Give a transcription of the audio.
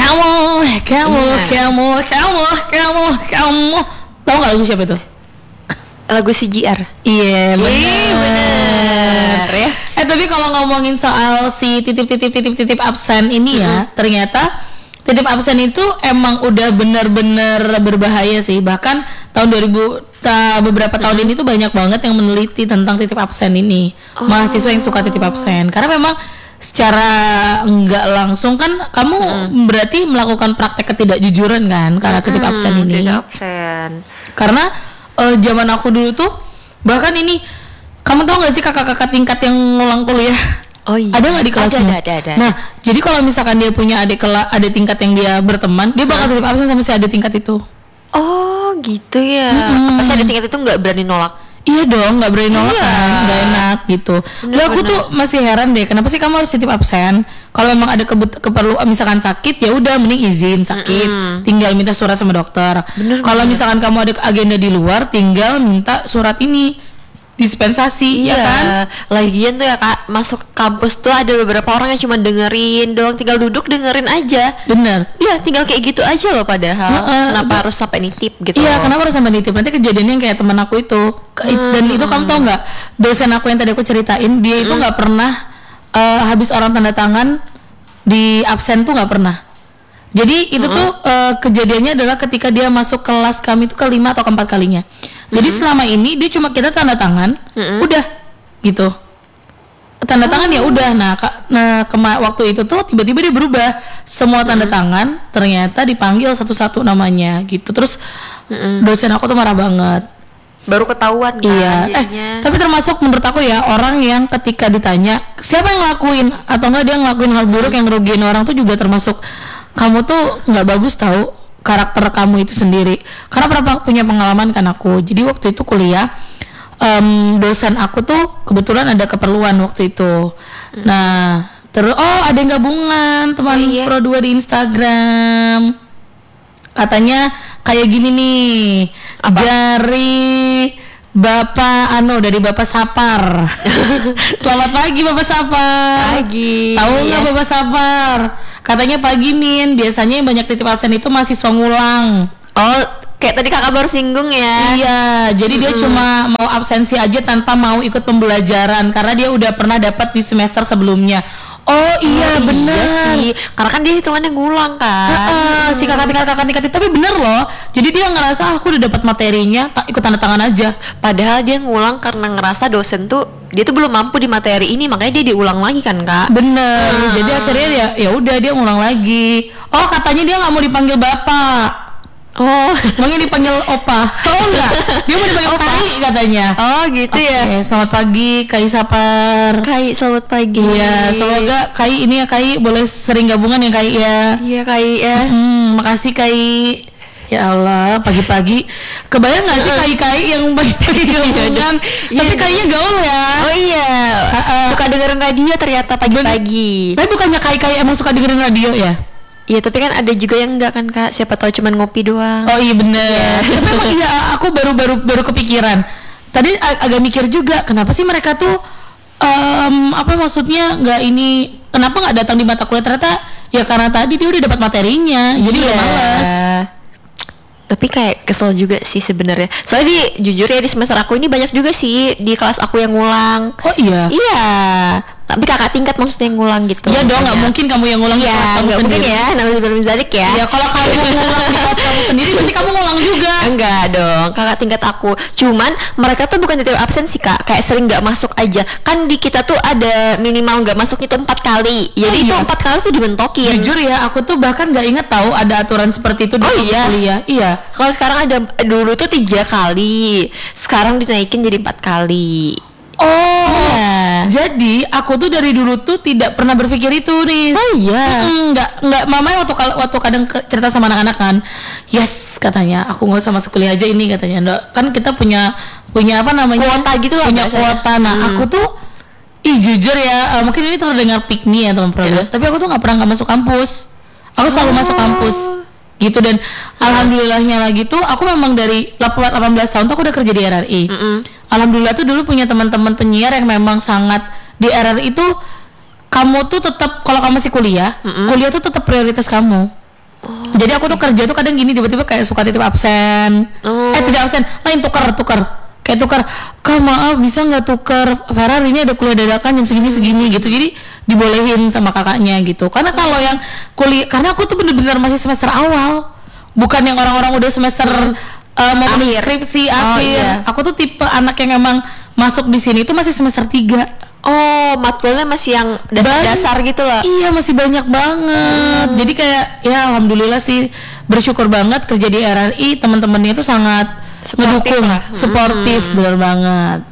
kamu. Tahu nggak lagu siapa itu? Lagu CGR. Iya, benar ya. Tapi kalau ngomongin soal si titip absen ini ya, ternyata titip absen itu emang udah benar-benar berbahaya sih. Bahkan tahun 2000 beberapa tahun ini tuh banyak banget yang meneliti tentang titip absen ini. Mahasiswa yang suka titip absen. Karena memang secara enggak langsung kan kamu berarti melakukan praktek ketidakjujuran kan karena titip absen ini. Titip absen. Karena zaman aku dulu tuh bahkan ini, kamu tahu nggak sih kakak-kakak tingkat yang ngulang kuliah? Oh iya. Ada nggak di kelasmu? Ada. Nah, jadi kalau misalkan dia punya adik tingkat yang dia berteman, dia bakal titip absen sama si adik tingkat itu. Oh gitu ya. Pas adik tingkat itu nggak berani nolak? Iya dong, nggak berani nolak kan, nggak enak gitu. Lalu aku tuh masih heran deh, kenapa sih kamu harus titip absen? Kalau memang ada keperluan, misalkan sakit, ya udah mending izin sakit, tinggal minta surat sama dokter. Kalau misalkan kamu ada agenda di luar, tinggal minta surat ini dispensasi, ya kan? Lagian tuh ya Kak, masuk kampus tuh ada beberapa orang yang cuma dengerin doang, tinggal duduk dengerin aja. Bener. Iya, tinggal kayak gitu aja loh padahal. Kenapa harus sampai nitip gitu? Iya, kenapa harus sampai nitip? Nanti kejadiannya yang kayak teman aku itu. Dan itu kamu tau nggak? Dosen aku yang tadi aku ceritain, dia itu nggak pernah habis orang tanda tangan di absen tuh nggak pernah. Jadi itu tuh kejadiannya adalah ketika dia masuk kelas kami itu kelima atau keempat kalinya. Jadi selama ini dia cuma kita tanda tangan, udah gitu. Tanda tangan ya udah. Nah, waktu itu tuh tiba-tiba dia berubah. Semua tanda tangan ternyata dipanggil satu-satu namanya gitu. Terus dosen aku tuh marah banget. Baru ketahuan kan? Iya. Tapi termasuk menurut aku ya, orang yang ketika ditanya siapa yang ngelakuin atau enggak dia ngelakuin hal buruk yang ngerugiin orang tuh juga termasuk. Kamu tuh nggak bagus tahu karakter kamu itu sendiri. Karena pernah punya pengalaman kan aku. Jadi waktu itu kuliah, dosen aku tuh kebetulan ada keperluan waktu itu. Nah, terus ada yang gabungan teman Pro 2 di Instagram. Katanya kayak gini nih. Apa? Dari Bapak dari Bapak Sapar. Selamat pagi Bapak Sapar. Pagi. Tahu nggak Bapak Sapar? Katanya pagi Min, biasanya yang banyak titip absen itu mahasiswa ngulang. Oh, kayak tadi kakak baru singgung ya. Iya, jadi dia cuma mau absensi aja tanpa mau ikut pembelajaran karena dia udah pernah dapat di semester sebelumnya. Oh iya benar. Iya sih, karena kan dia hitungannya ngulang kan. Si kakak tingkat itu, tapi bener loh. Jadi dia ngerasa aku udah dapat materinya, ikut tanda tangan aja. Padahal dia ngulang karena ngerasa dosen tuh dia tuh belum mampu di materi ini, makanya dia diulang lagi kan Kak. Bener. Jadi akhirnya ya udah dia ngulang lagi. Oh katanya dia nggak mau dipanggil bapak. Oh, mungkin dipanggil opa. Oh enggak, dia mau dipanggil Kai katanya. Oh gitu ya. Selamat pagi Kai Sapar. Kai, selamat pagi. Iya, semoga Kai ini ya Kai boleh sering gabungan ya Kai ya. Iya Kai ya. Makasih Kai. Ya Allah, pagi-pagi kebayang nggak sih Kai yang pagi-pagi gabungan? Tapi kayaknya gaul ya. Oh iya. Suka dengerin radio ternyata pagi-pagi. Tapi bukannya Kai emang suka dengerin radio ya? Iya, tapi kan ada juga yang enggak kan Kak, siapa tahu cuman ngopi doang. Oh iya bener. Tapi emang iya, aku baru kepikiran. Tadi agak mikir juga, kenapa sih mereka tuh apa maksudnya nggak ini, kenapa nggak datang di mata kuliah? Ternyata ya karena tadi dia udah dapat materinya, jadi udah malas. Tapi kayak kesel juga sih sebenarnya. Soalnya jujur ya di semester aku ini banyak juga sih di kelas aku yang ngulang. Oh iya. Iya. Tapi kakak tingkat maksudnya yang ngulang gitu. Iya dong, nggak mungkin kamu yang ngulang ya. Nggak mungkin ya, namanya belum zalik ya. Ya kalau kamu ngulang di kelas kamu sendiri, nanti kamu ngulang juga. Enggak dong, kakak tingkat aku. Cuman mereka tuh bukan titip absen sih Kak, kayak sering nggak masuk aja. Kan di kita tuh ada minimal nggak masuk itu 4 kali. Jadi itu 4 kali tuh dibentokin. Jujur ya, aku tuh bahkan nggak inget tahu ada aturan seperti itu di kuliah. Iya. Kalau sekarang ada, dulu tuh 3 kali, sekarang dinaikin jadi 4 kali. Oh iya. Jadi aku tuh dari dulu tuh tidak pernah berpikir itu nih. Oh iya. Nggak mama waktu kadang cerita sama anak-anak kan, yes katanya aku nggak usah masuk kuliah aja ini katanya. Kan kita punya apa namanya kuota gitu lah. Punya kuota. Nah aku tuh jujur ya, mungkin ini terdengar pick me ya teman-teman. Tapi aku tuh nggak pernah nggak masuk kampus. Aku selalu masuk kampus gitu, dan alhamdulillahnya lagi tuh aku memang dari 18 tahun tuh aku udah kerja di RRI. Alhamdulillah tuh dulu punya teman-teman penyiar yang memang sangat di RRI itu, kamu tuh tetap kalau kamu masih kuliah, kuliah tuh tetap prioritas kamu. Jadi aku tuh kerja tuh kadang gini, tiba-tiba kayak suka titip absen. Tidak absen, lain tukar. Kayak tukar, Kak maaf bisa nggak tukar, Vera ini ada kuliah dadakan jam segini gitu. Jadi dibolehin sama kakaknya gitu. Karena kalau yang kuliah, karena aku tuh bener-bener masih semester awal, bukan yang orang-orang udah semester mau skripsi akhir. Iya. Aku tuh tipe anak yang emang masuk di sini tuh masih semester 3. Oh, matkulnya masih yang dasar gitu lah. Iya, masih banyak banget. Jadi kayak ya alhamdulillah sih, bersyukur banget kerja di RRI, teman-temannya itu sangat ngedukung, suportif, benar banget.